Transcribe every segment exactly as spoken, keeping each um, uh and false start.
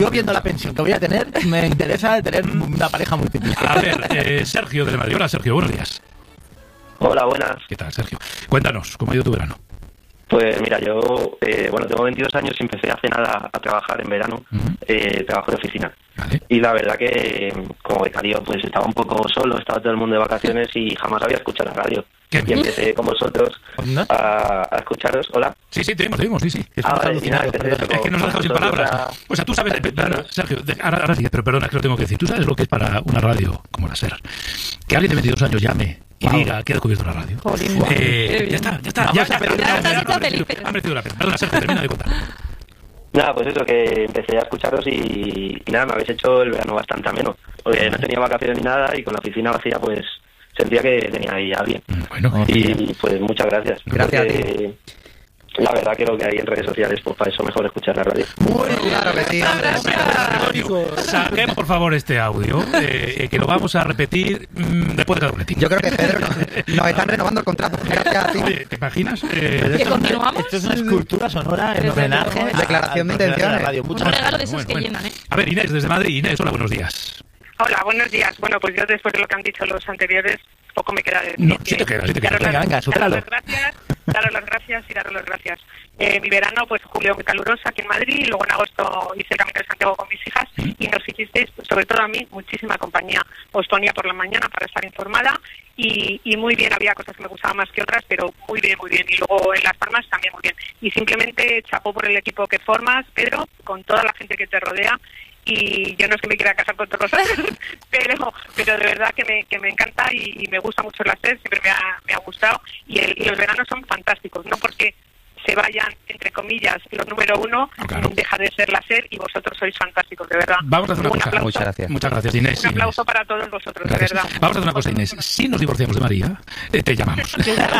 Yo viendo la pensión que voy a tener, me interesa tener una pareja múltiple. A ver, eh, Sergio de Madrid. Hola, Sergio, buenos días. Hola, buenas. ¿Qué tal, Sergio? Cuéntanos, ¿cómo ha ido tu verano? Pues mira, yo, eh, bueno, tengo veintidós años y empecé hace nada a trabajar en verano, uh-huh. eh, trabajo de oficina. Vale. Y la verdad que, como becario, pues estaba un poco solo, estaba todo el mundo de vacaciones y jamás había escuchado la radio. ¿Qué? Y empecé con vosotros a, a escucharos. Hola. Sí, sí, te vimos, te vimos, sí, sí. Es, ah, vale, nada, es que nos has dejado sin palabras. A... O sea, tú sabes, perdona, Sergio, ahora, ahora sí, pero perdona, que lo tengo que decir. Tú sabes lo que es para una radio como la SER. Que alguien de veintidós años llame y wow. diga que ha descubierto la radio. Wow. Eh, ya está, ya está. Ya está. Ha merecido la pena. Perdona, Sergio, termina de contar. Nada, pues eso, que empecé a escucharos y, y nada, me habéis hecho el verano bastante ameno. Porque no tenía vacaciones ni nada y con la oficina vacía, pues sentía que tenía ahí a alguien. Bueno, y pues muchas gracias. Gracias porque, a ti. La verdad creo que hay en redes sociales, pues para eso mejor escuchar la radio. Muy claro que sí. Saquen por favor este audio, eh, que lo vamos a repetir mmm, después de cada boletín. Yo creo que Pedro nos están renovando el contrato. Gracias a ti. Oye, ¿te imaginas? Eh, ¿Que continuamos? Esto es una escultura sonora en homenaje. Declaración de intenciones. Un regalo de esos que llenan, ¿eh? A ver, Inés, desde Madrid. Inés, hola, buenos días. Hola, buenos días. Bueno, pues yo después de lo que han dicho los anteriores, poco me queda de decir. No, sí te queda, sí te queda. Venga, venga, supéralo. Daros las gracias, daros las gracias y daros las gracias. Eh, mi verano, pues julio muy caluroso aquí en Madrid, y luego en agosto hice el Camino de Santiago con mis hijas y nos hicisteis, sobre todo a mí, muchísima compañía. Os ponía por la mañana para estar informada y, y muy bien, había cosas que me gustaban más que otras, pero muy bien, muy bien. Y luego en Las Palmas también muy bien. Y simplemente chapó por el equipo que formas, Pedro, con toda la gente que te rodea. Y yo no es que me quiera casar con todos los pero pero de verdad que me que me encanta y, y me gusta mucho la SER, siempre me ha, me ha gustado y, el, y los veranos son fantásticos, no porque se vayan, entre comillas, los número uno, claro. Deja de ser la SER y vosotros sois fantásticos, de verdad. Vamos a hacer una un cosa. Aplauso. Muchas gracias. Muchas gracias, Inés. Un aplauso Inés. para todos vosotros, Gracias. de verdad. Vamos a hacer una cosa, Inés. Si nos divorciamos de María, eh, te llamamos.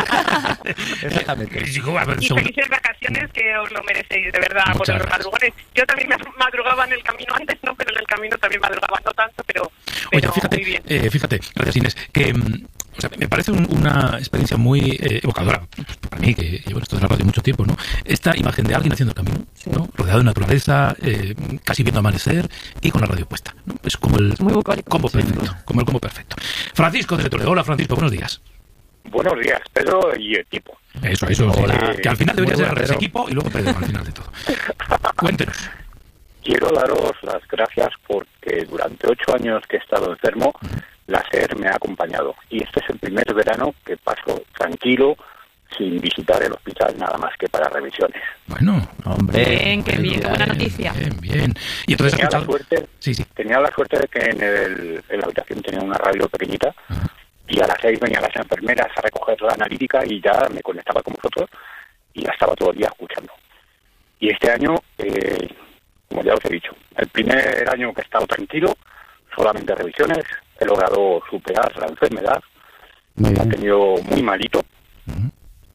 Exactamente. Y felices vacaciones, que os lo merecéis, de verdad, Muchas por los gracias. madrugones. Yo también me madrugaba en el camino antes, no, pero en el camino también madrugaba, no tanto, pero, pero Oye, fíjate, muy bien. eh, fíjate, gracias, Inés, que o sea, me parece un, una experiencia muy eh, evocadora para mí, que llevo en esto de la radio mucho tiempo, ¿no? Esta imagen de alguien haciendo el camino, ¿no? Rodeado de naturaleza, eh, casi viendo amanecer y con la radio puesta, ¿no? Es como el combo perfecto, como el combo perfecto. Francisco de Toledo. Hola, Francisco, buenos días. Buenos días, Pedro y equipo. Eso, eso. Hola. Que al final debería ser Pedro. ese equipo y luego Pedro al final de todo. Cuéntenos. Quiero daros las gracias porque durante ocho años que he estado enfermo, la SER me ha acompañado. Y este es el primer verano que paso tranquilo, sin visitar el hospital, nada más que para revisiones. Bueno, hombre. Bien, qué bien, buena noticia. Bien, bien. Y entonces tenía, escuchado... la suerte, sí, sí. tenía la suerte de que en, el, en la habitación tenía una radio pequeñita. Ajá. Y a las seis venían las enfermeras a recoger la analítica y ya me conectaba con vosotros y ya estaba todo el día escuchando. Y este año, eh, como ya os he dicho, el primer año que he estado tranquilo, solamente revisiones, he logrado superar la enfermedad, me ha tenido muy malito uh-huh.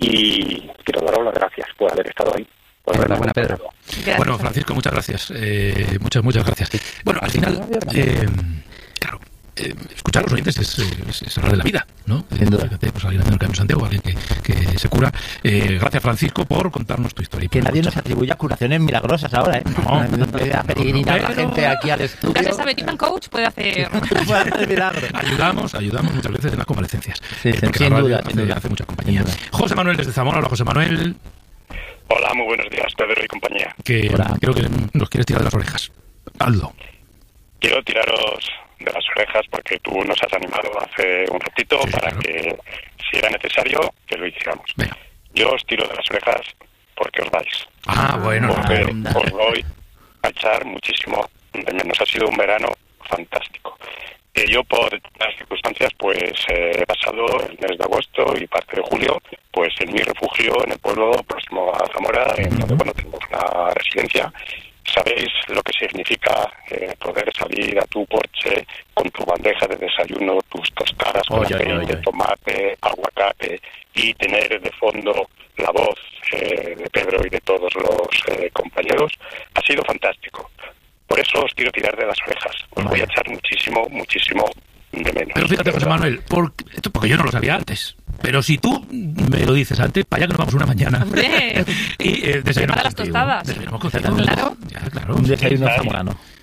y quiero daros las gracias por haber estado ahí. Enhorabuena, Pedro. Gracias. Bueno, Francisco, muchas gracias. Eh, muchas, muchas gracias. Bueno, al final, eh, claro, eh, escuchar a los oyentes es, es, es hablar de la vida, ¿no? Sin duda. Fíjate, pues alguien haciendo el Camino de Santiago, alguien que, que se cura. Eh, gracias, Francisco, por contarnos tu historia. Que nadie nos atribuya curaciones milagrosas ahora, ¿eh? No. A peregrinar a la gente aquí al estudio. Gracias a Betty Coach puede hacer... puede hacer milagros. Ayudamos, ayudamos muchas veces en las convalecencias. Sí, eh, porque sin la duda, radio sin hace, duda. hace mucha compañía. José Manuel desde Zamora. Hola, José Manuel. Hola, muy buenos días, Pedro y compañía. Que Hola. creo que nos quieres tirar de las orejas. Hazlo. Quiero tiraros de las orejas porque tú nos has animado hace un ratito Sí, para claro. que, si era necesario, que lo hiciéramos. Venga. Yo os tiro de las orejas porque os vais. Ah, bueno. Porque anda. os voy a echar muchísimo de menos. Ha sido un verano fantástico. Eh, yo, por las circunstancias, pues eh, he pasado el mes de agosto y parte de julio pues en mi refugio en el pueblo próximo a Zamora, en donde, bueno, tengo una residencia. Sabéis lo que significa eh, poder salir a tu porche con tu bandeja de desayuno, tus tostadas con Oye, aceite, oye, oye. tomate, aguacate y tener de fondo la voz eh, de Pedro y de todos los eh, compañeros. Ha sido fantástico. Por eso os quiero tirar de las orejas. Os voy a echar muchísimo, muchísimo de menos. Pero fíjate, José Manuel, porque, esto porque yo no lo sabía antes. Pero si tú me lo dices antes, para allá que nos vamos una mañana. ¡Hombre! y eh, desayunamos Para las contigo. tostadas. Desayunamos contigo. Claro. Ya, claro. Un desayuno Estáis- zamorano.